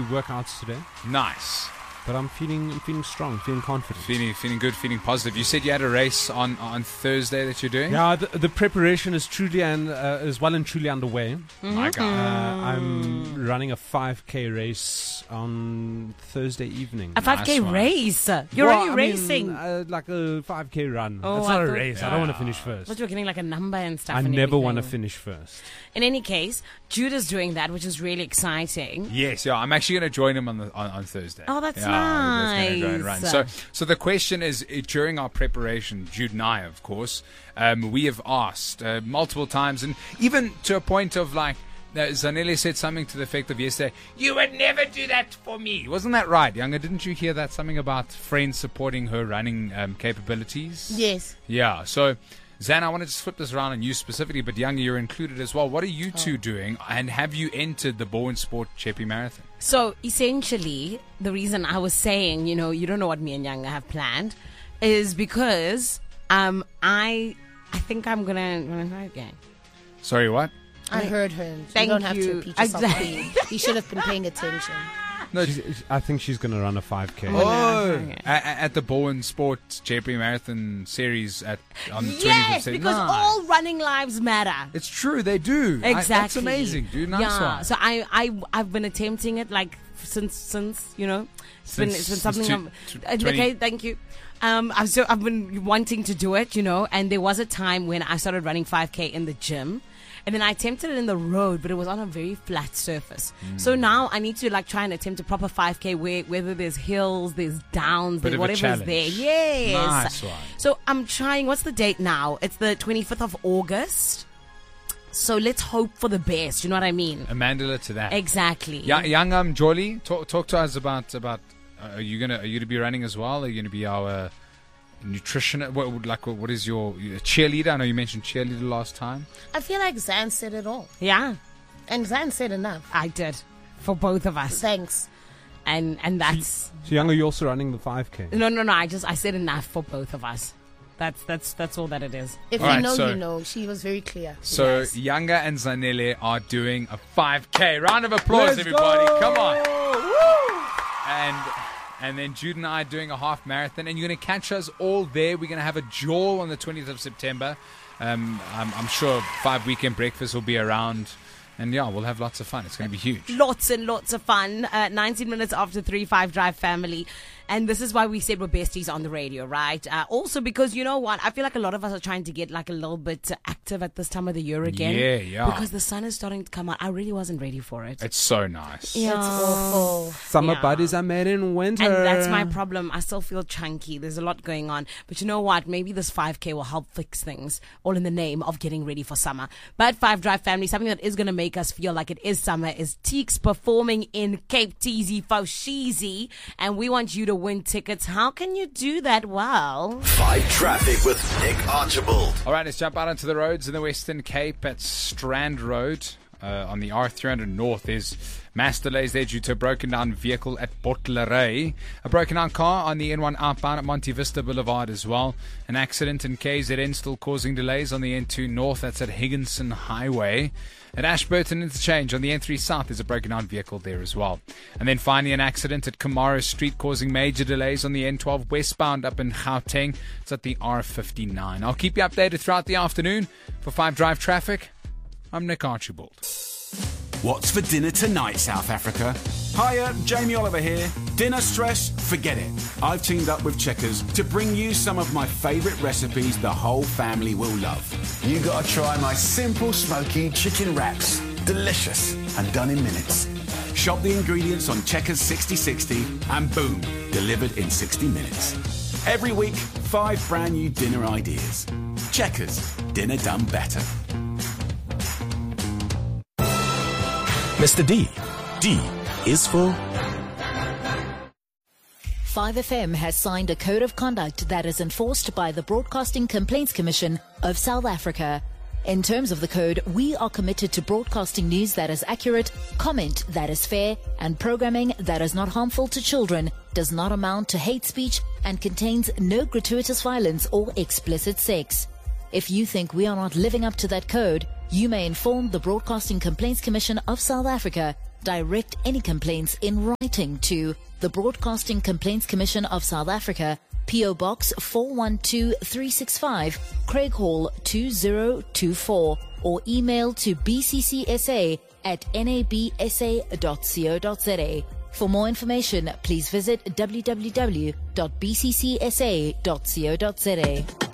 workouts today. Nice. But I'm feeling strong, feeling confident. Feeling good, feeling positive. You said you had a race on Thursday that you're doing? Yeah, the preparation is well and truly underway. My God. I'm running a 5K race on Thursday evening. A 5K race? You're already racing? Like a 5K run. Oh, it's not a race. I don't want to finish first. But you're getting like a number and stuff. I never want to finish first. In any case, Judah's doing that, which is really exciting. Yes, yeah. I'm actually going to join him on Thursday. Oh, that's nice. Gonna go and run. So the question is, during our preparation, Jude and I, of course, we have asked multiple times, and even to a point of like, Zanele said something to the effect of yesterday, "You would never do that for me." Wasn't that right, Younger? Didn't you hear that? Something about friends supporting her running capabilities? Yes. Yeah, so Zan, I wanted to flip this around on you specifically, but Younger, you're included as well. What are you two doing, and have you entered the Bowen Sport Chepi Marathon? So essentially, the reason I was saying, you don't know what me and Younger have planned, is because I think I'm gonna try again. Sorry, what? I heard her. Thank you don't have you. to repeat yourself, please. You should have been paying attention. No, I think she's going to run a 5K. Oh, at the Bowen Sport Chepi Marathon series on the 20th Yes, of September. because all running lives matter. It's true, they do. Exactly. That's amazing, dude. Nice one. So I've been attempting it like since it's been something. Okay, thank you. I've been wanting to do it, and there was a time when I started running 5K in the gym. And then I attempted it in the road, but it was on a very flat surface. So now I need to try and attempt a proper 5K whether there's hills, there's downs, there's whatever's there. Yes. Nice one. So I'm trying. What's the date now? It's the 25th of August. So let's hope for the best. You know what I mean? A mandala to that. Exactly. Young Jolly, talk to us about. Are you to be running as well? Are you gonna be our nutrition? What is your cheerleader? I know you mentioned cheerleader last time. I feel like Zan said it all. Yeah. And Zan said enough. I did. For both of us. Thanks. And that's... So Younger, you're also running the 5K? No. I said enough for both of us. That's all that it is. If you know, you know. She was very clear. So yes. Younger and Zanele are doing a 5K. Round of applause, everybody. Come on. Woo! And then Jude and I are doing a half marathon, and you're going to catch us all there. We're going to have a jaw on the 20th of September. I'm sure 5 weekend breakfast will be around. And yeah, we'll have lots of fun. It's going to be huge. Lots and lots of fun. 19 minutes after 3, 5 Drive family. And this is why we said we're besties on the radio, right? Also because, you know what? I feel like a lot of us are trying to get a little bit active at this time of the year again. Yeah. Because the sun is starting to come out. I really wasn't ready for it. It's so nice. Yeah. It's awful. Summer bodies are made in winter. And that's my problem. I still feel chunky. There's a lot going on. But you know what? Maybe this 5K will help fix things, all in the name of getting ready for summer. But 5 Drive family, something that is going to make us feel like it is summer is Teeks performing in Cape Teasy Foshizi. And we want you to win tickets. How can you do that? Well, 5 Traffic with Nick Archibald. All right, let's jump out onto the roads in the Western Cape at Strand Road. On the R300 North, there's mass delays there due to a broken down vehicle at Botleray. A broken down car on the N1 outbound at Monte Vista Boulevard as well. An accident in KZN still causing delays on the N2 North. That's at Higginson Highway. At Ashburton Interchange on the N3 South, there's a broken down vehicle there as well. And then finally an accident at Kamara Street causing major delays on the N12 westbound up in Gauteng. It's at the R59. I'll keep you updated throughout the afternoon. For 5 Drive Traffic, I'm Nick Archibald. What's for dinner tonight, South Africa? Hiya, Jamie Oliver here. Dinner stress? Forget it. I've teamed up with Checkers to bring you some of my favourite recipes the whole family will love. You gotta try my simple smoky chicken wraps. Delicious and done in minutes. Shop the ingredients on Checkers 6060 and boom, delivered in 60 minutes. Every week, 5 brand new dinner ideas. Checkers, dinner done better. Mr. D. D is for... 5FM has signed a code of conduct that is enforced by the Broadcasting Complaints Commission of South Africa. In terms of the code, we are committed to broadcasting news that is accurate, comment that is fair, and programming that is not harmful to children, does not amount to hate speech, and contains no gratuitous violence or explicit sex. If you think we are not living up to that code, you may inform the Broadcasting Complaints Commission of South Africa direct any complaints in writing to the Broadcasting Complaints Commission of South Africa, PO Box 412365, Craig Hall 2024, or email to bccsa@nabsa.co.za. For more information, please visit www.bccsa.co.za.